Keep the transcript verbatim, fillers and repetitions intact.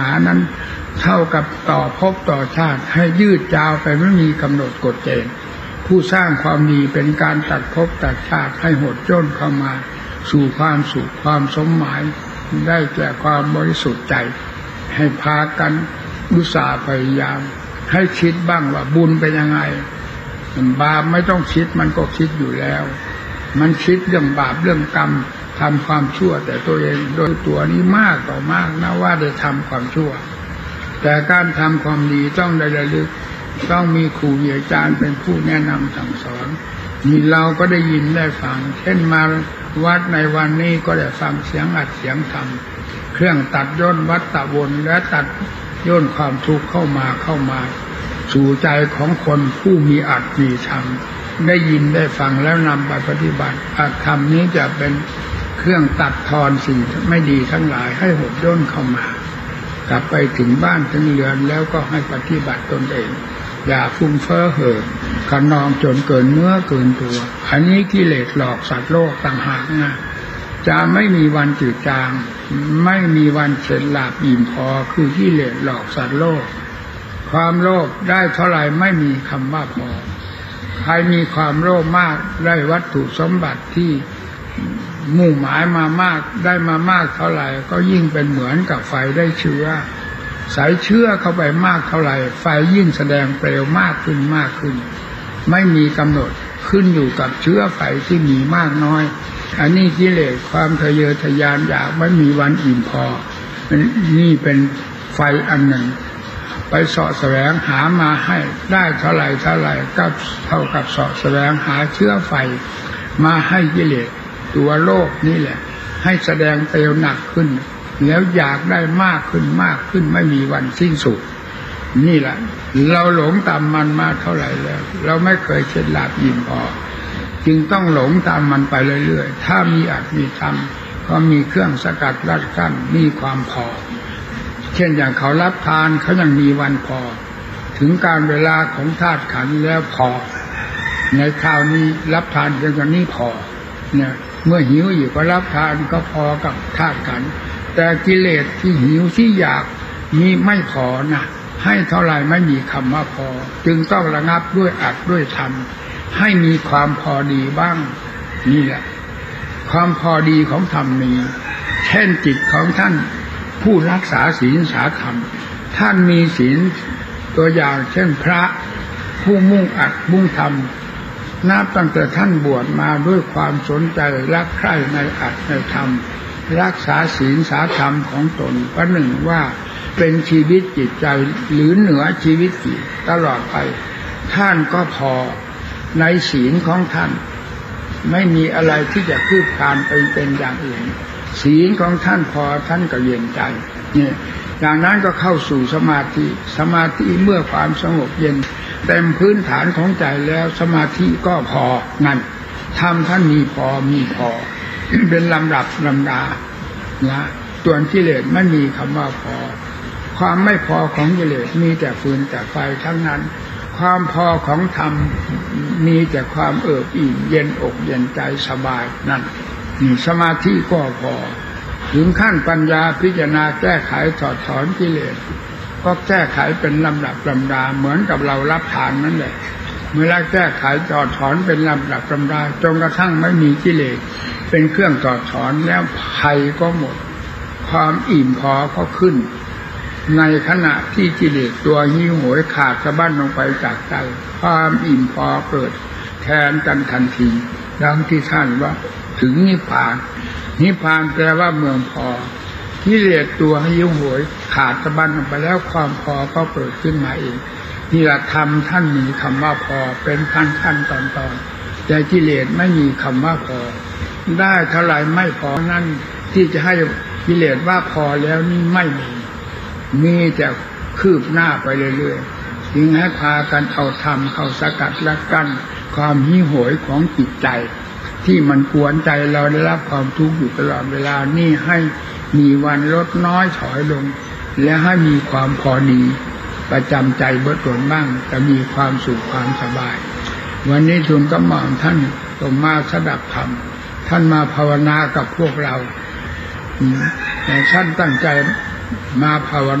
านั้นเท่ากับต่อภพต่อชาติให้ยืดยาวไปไม่มีกำหนดกฎเกณฑ์ผู้สร้างความดีเป็นการตัดภพตัดชาติให้หดย่นเข้ามาสู่ความสุขความสมหมายได้แก่ความบริสุทธิ์ใจให้พากันอุตสาห์พยายามให้คิดบ้างว่าบุญเป็นยังไงบาปไม่ต้องคิดมันก็คิดอยู่แล้วมันคิดเรื่องบาปเรื่องกรรมทำความชั่วแต่ตัวเองโดยตัวนี้มากต่อมากนะว่าได้ทำความชั่วแต่การทำความดีต้องได้ระลึกต้องมีครูมีอาจารย์เป็นผู้แนะนำสั่งสอนนี่เราก็ได้ยินได้ฟังเช่นมาวัดในวันนี้ก็ได้ฟังเสียงอัดเสียงธรรมเครื่องตัดย่นวัฏฏะวนและตัดย่นความทุกข์เข้ามาเข้ามาสู่ใจของคนผู้มีอัตมีธรรมได้ยินได้ฟังแล้วนำไปปฏิบัติอัตธรรมนี้จะเป็นเครื่องตัดทอนสิ่งไม่ดีทั้งหลายให้หดย่นเข้ามากลับไปถึงบ้านถึงเรือนแล้วก็ให้ปฏิบัติตนเองอย่าฟุ้งเฟ้อเห่อขนองจนเกินเนื้อเกินตัวอันนี้กิเลสหลอกสัตว์โลกต่างหากนะจะไม่มีวันจืดจางไม่มีวันเฉดหลาบอิ่มพอคือกิเลสหลอกสัตว์โลกความโลภได้เท่าไหร่ไม่มีคำว่าพอใครมีความโลภมากได้วัตถุสมบัติที่มุ่งหมายมามากได้มามากเท่าไหร่ก็ยิ่งเป็นเหมือนกับไฟได้เชื้อใส่เชื้อเข้าไปมากเท่าไหร่ไฟยิ่งแสดงเปลวมากขึ้นมากขึ้นไม่มีกำหนดขึ้นอยู่กับเชื้อไฟที่มีมากน้อยอันนี้กิเลสความทะเยอทะยานอยากไม่มีวันอิ่มพอนี่เป็นไฟอันหนึ่งไปเสาะแสวงหามาให้ได้เท่าไหร่เท่าไหร่ก็เท่ากับเสาะแสวงหาเชื้อไฟมาให้กิเลสตัวโลกนี่แหละให้แสดงเปลวหนักขึ้นแล้วอยากได้มากขึ้นมากขึ้นไม่มีวันสิ้นสุดนี่แหละเราหลงตามมันมาเท่าไหร่แล้วเราไม่เคยเฉดหลาบอิ่มพอจึงต้องหลงตามมันไปเรื่อยๆถ้ามีอัตมีธรรมก็มีเครื่องสกัดรัดกั้นมีความพอเช่นอย่างเขารับทานเขายังมีวันพอถึงการเวลาของธาตุขันธ์แล้วพอในคราวนี้รับทานเพียงแค่นี้พอเนี่ยเมื่อหิวอยู่ก็รับทานก็พอกับธาตุขันธ์แต่กิเลสที่หิวที่อยากมีไม่พอนะให้เท่าไหร่ไม่มีคำว่าพอจึงต้องระงับด้วยอัดด้วยธรรมให้มีความพอดีบ้างนี่แหละความพอดีของธรรมนี้เช่นจิตของท่านผู้รักษาศีลสาธรรมท่านมีศีลตัวอย่างเช่นพระผู้มุ่งอัดมุ่งธรรมนับตั้งแต่ท่านบวชมาด้วยความสนใจรักใคร่ในอัดในธรรมรักษาศีลสาธรรมของตนประหนึ่งว่าเป็นชีวิตจิตใจหรือเหนือชีวิตจิตตลอดไปท่านก็พอในศีลของท่านไม่มีอะไรที่จะคืบคลานไปเป็นอย่างอื่นศีลของท่านพอท่านก็เย็นใจเนี่ยอย่างนั้นก็เข้าสู่สมาธิสมาธิเมื่อความสงบเย็นเต็มพื้นฐานของใจแล้วสมาธิก็พอนั่นธรรมท่านมีพอมีพอเป็นลำดับลำดานะส่วนกิเลสไม่มีคำว่าพอความไม่พอของกิเลสมีแต่ฟืนแต่ไฟทั้งนั้นความพอของธรรมมีแต่ความเอิบอิ่มเย็นอกเย็นใจสบายนั่นนี่สมาธิก็พอถึงขั้นปัญญาพิจารณาแก้ไขถอดถอนกิเลสก็แก้ไขเป็นลำดับลำดาเหมือนกับเรารับทานนั่นแหละเมื่อแก้ไขถอดถอนเป็นลำดับลำดาจนกระทั่งไม่มีกิเลสเป็นเครื่องถอดถอนแล้วภัยก็หมดความอิ่มพอก็ขึ้นในขณะที่กิเลสตัวหิวโหยขาดสะบั้นลงไปจากใจความอิ่มพอเกิดแทนกันทันทีดังที่ท่านว่าถึงนิพพานนิพพานแปลว่าเมืองพอกิเลสตัวหิวโหยขาดสะบั้นลงไปแล้วความพอก็เกิดขึ้นมาเองนี่แหละธรรมท่านมีคำว่าพอเป็นขั้นขั้นตอนตอนแต่กิเลสไม่มีคำว่าพอได้เท่าไรไม่พอนั่นที่จะให้กิเลสว่าพอแล้วนี่ไม่มีมีแต่คืบหน้าไปเรื่อยๆจึงให้พากันเอาธรรมเข้าสกัดและกั้นความหิวโหยของจิตใจที่มันกวนใจเราได้รับความทุกข์อยู่ตลอดเวลานี่ให้มีวันลดน้อยถอยลงและให้มีความพอดีประจำใจเบื้องต้นบ้างจะมีความสุขความสบายวันนี้ทุนกำลังท่านต้องมาสดับธรรมท่านมาภาวนากับพวกเราแต่ท่านตั้งใจมาภาวนา